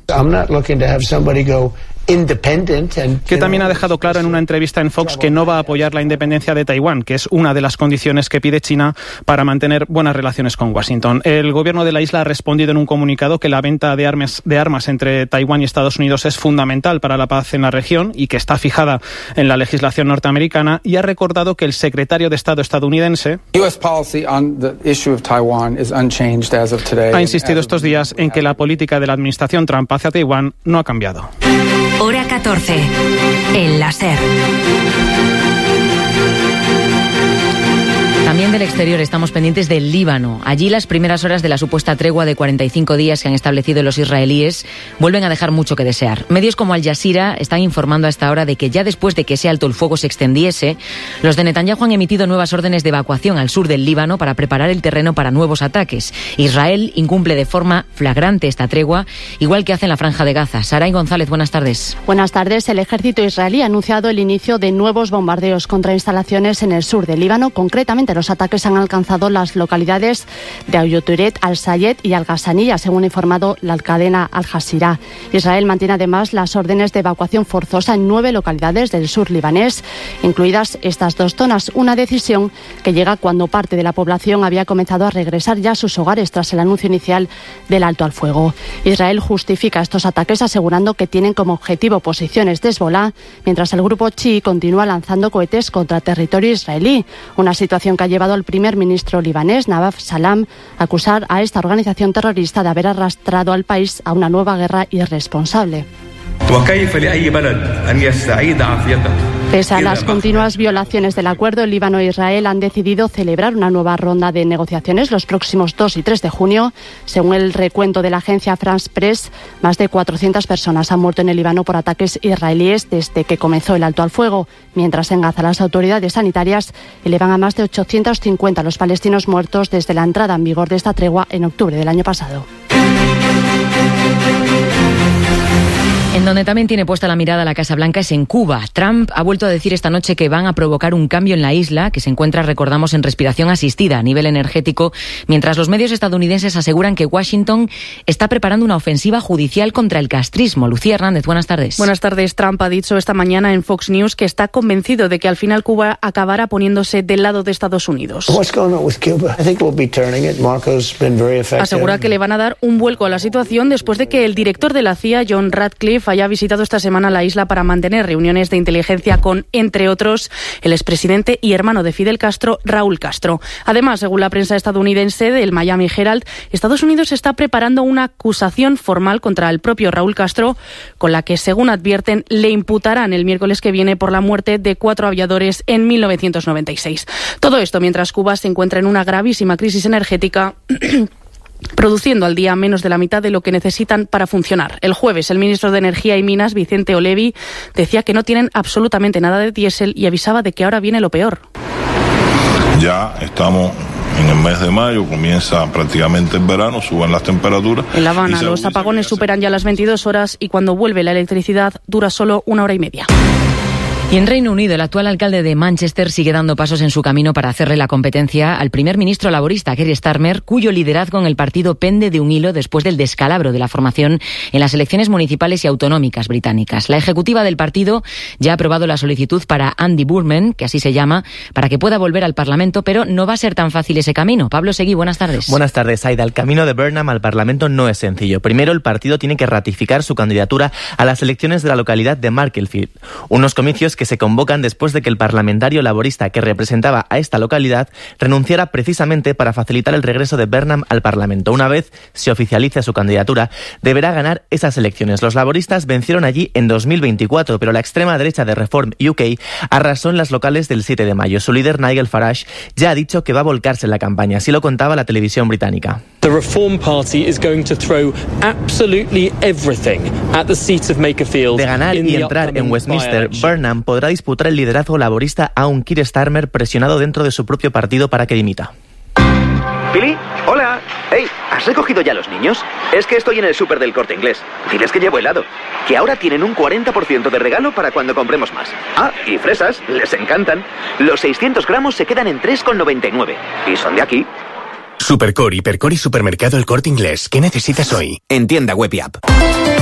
Que también ha dejado claro en una entrevista en Fox que no va a apoyar la independencia de Taiwán, que es una de las condiciones que pide China para mantener buenas relaciones con Washington. El gobierno de la isla ha respondido en un comunicado que la venta de armas entre Taiwán y Estados Unidos es fundamental para la paz en la región y que está fijada en la legislación norteamericana, y ha recordado que el secretario de Estado estadounidense ha insistido estos días en que la política de la administración Trump hacia Taiwán no ha cambiado. Hora 14. El láser. También del exterior estamos pendientes del Líbano. Allí las primeras horas de la supuesta tregua de 45 días que han establecido los israelíes vuelven a dejar mucho que desear. Medios como Al Jazeera están informando a esta hora de que ya después de que ese alto el fuego se extendiese, los de Netanyahu han emitido nuevas órdenes de evacuación al sur del Líbano para preparar el terreno para nuevos ataques. Israel incumple de forma flagrante esta tregua, igual que hace en la Franja de Gaza. Saray González, buenas tardes. Buenas tardes. El ejército israelí ha anunciado el inicio de nuevos bombardeos contra instalaciones en el sur del Líbano. Concretamente, los ataques han alcanzado las localidades de Ayuturet, Al-Sayed y Al-Ghazaniyya, según ha informado la cadena Al Jazeera. Israel mantiene además las órdenes de evacuación forzosa en 9 localidades del sur libanés, incluidas estas 2 zonas. Una decisión que llega cuando parte de la población había comenzado a regresar ya a sus hogares tras el anuncio inicial del alto al fuego. Israel justifica estos ataques asegurando que tienen como objetivo posiciones de Hezbollah, mientras el grupo chií continúa lanzando cohetes contra territorio israelí, una situación que ha llevado al primer ministro libanés, Nawaf Salam, a acusar a esta organización terrorista de haber arrastrado al país a una nueva guerra irresponsable. Pese a las continuas violaciones del acuerdo, el Líbano e Israel han decidido celebrar una nueva ronda de negociaciones los próximos 2 y 3 de junio. Según el recuento de la agencia France Press, más de 400 personas han muerto en el Líbano por ataques israelíes desde que comenzó el alto al fuego. Mientras en Gaza las autoridades sanitarias elevan a más de 850 los palestinos muertos desde la entrada en vigor de esta tregua en octubre del año pasado. En donde también tiene puesta la mirada la Casa Blanca es en Cuba. Trump ha vuelto a decir esta noche que van a provocar un cambio en la isla, que se encuentra, recordamos, en respiración asistida a nivel energético, mientras los medios estadounidenses aseguran que Washington está preparando una ofensiva judicial contra el castrismo. Lucía Hernández, buenas tardes. Buenas tardes. Trump ha dicho esta mañana en Fox News que está convencido de que al final Cuba acabará poniéndose del lado de Estados Unidos. Asegura que le van a dar un vuelco a la situación después de que el director de la CIA, John Ratcliffe, haya visitado esta semana la isla para mantener reuniones de inteligencia con, entre otros, el expresidente y hermano de Fidel Castro, Raúl Castro. Además, según la prensa estadounidense del Miami Herald, Estados Unidos está preparando una acusación formal contra el propio Raúl Castro, con la que, según advierten, le imputarán el miércoles que viene por la muerte de 4 aviadores en 1996. Todo esto mientras Cuba se encuentra en una gravísima crisis energética produciendo al día menos de la mitad de lo que necesitan para funcionar. El jueves, el ministro de Energía y Minas, Vicente Olevi, decía que no tienen absolutamente nada de diésel y avisaba de que ahora viene lo peor. Ya estamos en el mes de mayo, comienza prácticamente el verano, suben las temperaturas. En La Habana, los apagones superan ya las 22 horas y cuando vuelve la electricidad dura solo 1 hora y media. Y en Reino Unido, el actual alcalde de Manchester sigue dando pasos en su camino para hacerle la competencia al primer ministro laborista, Keir Starmer, cuyo liderazgo en el partido pende de un hilo después del descalabro de la formación en las elecciones municipales y autonómicas británicas. La ejecutiva del partido ya ha aprobado la solicitud para Andy Burnham, que así se llama, para que pueda volver al Parlamento, pero no va a ser tan fácil ese camino. Pablo Seguí, buenas tardes. Buenas tardes, Aida. El camino de Burnham al Parlamento no es sencillo. Primero, el partido tiene que ratificar su candidatura a las elecciones de la localidad de Macclesfield, unos comicios que se convocan después de que el parlamentario laborista que representaba a esta localidad renunciara precisamente para facilitar el regreso de Burnham al Parlamento. Una vez se oficialice su candidatura, deberá ganar esas elecciones. Los laboristas vencieron allí en 2024, pero la extrema derecha de Reform UK arrasó en las locales del 7 de mayo. Su líder, Nigel Farage, ya ha dicho que va a volcarse en la campaña. Así lo contaba la televisión británica. The Reform Party is going to throw absolutely everything at the seat of Makerfield. De ganar y entrar en Westminster, Burnham podrá disputar el liderazgo laborista a un Keir Starmer presionado dentro de su propio partido para que dimita. ¿Pili? ¡Hola! Hey, ¿has recogido ya los niños? Es que estoy en el súper del Corte Inglés. Diles que llevo helado. Que ahora tienen un 40% de regalo para cuando compremos más. Ah, y fresas, les encantan. Los 600 gramos se quedan en 3,99. Y son de aquí. Supercore, Hipercore y Supermercado El Corte Inglés. ¿Qué necesitas hoy? En tienda web y app.